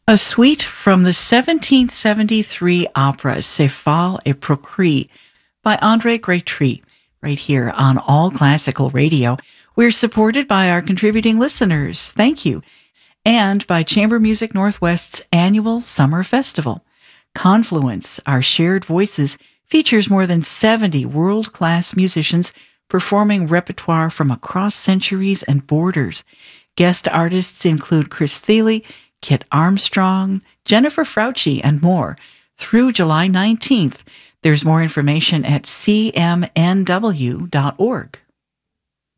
A suite from the 1773 opera C'est et Procris by André Grétry, right here on All Classical Radio. We're supported by our contributing listeners. Thank you. And by Chamber Music Northwest's annual Summer Festival. Confluence, Our Shared Voices, features more than 70 world-class musicians performing repertoire from across centuries and borders. Guest artists include Chris Thile, Kit Armstrong, Jennifer Frautschi, and more. Through July 19th, there's more information at cmnw.org.